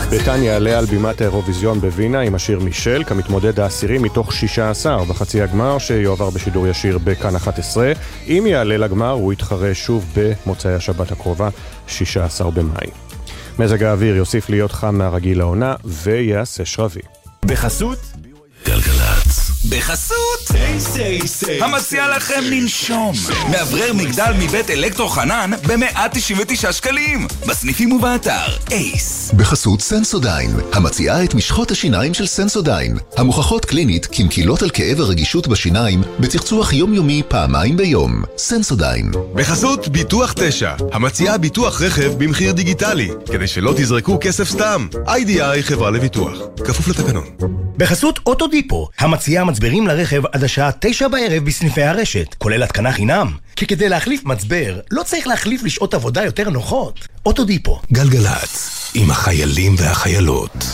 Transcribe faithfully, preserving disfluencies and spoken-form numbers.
ביתן יעלה על בימת האירוויזיון בווינה עם השיר מישל כמתמודד העשירי מתוך שישה עשר בחצי הגמר שיועבר בשידור ישיר בכאן אחת עשרה. אם יעלה לגמר הוא יתחרה שוב במוצאי השבת הקרובה שישה עשר במאי. מזג האוויר יוסיף להיות חם מהרגיל לעונה ויעשה שרבי. בחסות גלגלצ. בחסות המציע לכם לנשום מעברר מגדל מבית אלקטרו חנן ב-מאה תשעים ותשעה שקלים בסניפים ובאתר אייס. בחסות סנסודיין המציעה את משחות השיניים של סנסודיין המוכחות קלינית כמקילות על כאב הרגישות בשיניים בצחצוח יומיומי פעמיים ביום. סנסודיין. בחסות ביטוח תשע המציעה ביטוח רכב במחיר דיגיטלי כדי שלא תזרקו כסף סתם. איי די איי חברה לביטוח כפוף לתקנון. בחסות אוטודיפו המציעה מצברים לרכב עד השעה תשע בערב בסניפי הרשת, כולל התקנה חינם. כי כדי להחליף מצבר, לא צריך להחליף לשעות עבודה יותר נוחות. אוטודיפו. גלגלצ, עם החיילים והחיילות.